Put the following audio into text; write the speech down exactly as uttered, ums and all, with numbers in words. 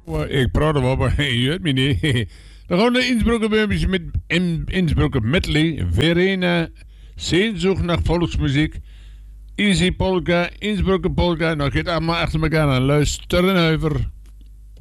Ik praat er wel, maar je hoort me niet. Dan gaan we naar Innsbruck een met in, Innsbruck medley. Verena, Sehnsucht nach volksmuziek. Easy Polka, Innsbrucker Polka. Nou, gaat allemaal achter elkaar aan luisteren over.